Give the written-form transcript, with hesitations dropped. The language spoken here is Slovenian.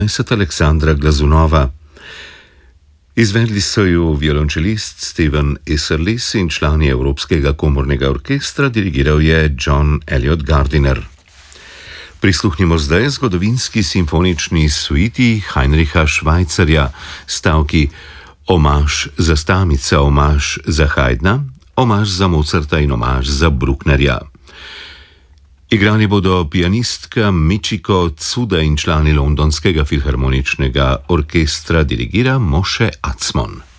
Aleksandra Glazunova. Izvedli so jo violončelist Steven Eserlis in člani Evropskega komornega orkestra, dirigiral je John Elliot Gardiner. Prisluhnimo zdaj zgodovinski simfonični suiti Heinricha Schweizerja, stavki Omaž za Stamica, omaž za Haydna, omaž za Mozarta in omaž za Brucknerja. Igrali bodo pianistka Michiko Tsuda in člani Londonskega filharmoničnega orkestra, dirigira Moshe Atzmon.